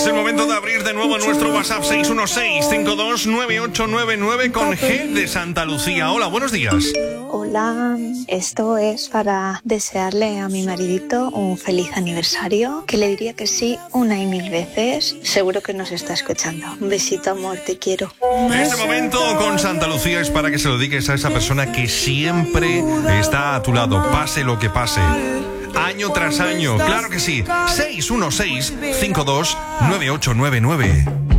Es el momento de abrir de nuevo nuestro WhatsApp 616-529899 con G de Santa Lucía. Hola, buenos días. Hola, esto es para desearle a mi maridito un feliz aniversario, que le diría que sí una y mil veces. Seguro que nos está escuchando. Un besito, amor, te quiero. Este momento con Santa Lucía es para que se lo dediques a esa persona que siempre está a tu lado, pase lo que pase. Año tras año, claro que sí. 616-529899.